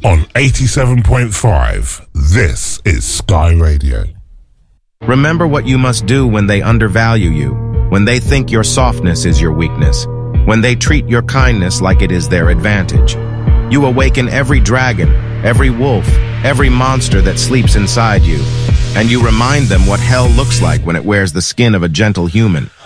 On 87.5, this is Sky Radio. Remember what you must do when they undervalue you, when they think your softness is your weakness, when they treat your kindness like it is their advantage. You awaken every dragon, every wolf, every monster that sleeps inside you, and you remind them what hell looks like when it wears the skin of a gentle human.